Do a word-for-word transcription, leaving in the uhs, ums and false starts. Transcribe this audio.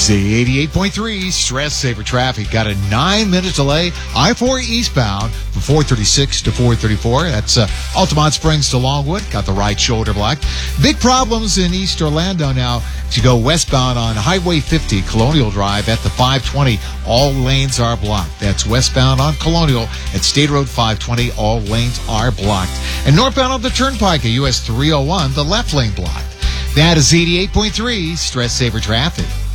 Z eighty-eight point three, Stress Saver Traffic. Got a nine-minute delay. I four eastbound from four thirty-six to four thirty-four. That's uh, Altamont Springs to Longwood. Got the right shoulder blocked. Big problems in East Orlando now. If you go westbound on Highway fifty, Colonial Drive at the five twenty, all lanes are blocked. That's westbound on Colonial at State Road five twenty, all lanes are blocked. And northbound on the Turnpike at U S three oh one, the left lane blocked. That is eighty-eight point three, Stress Saver Traffic.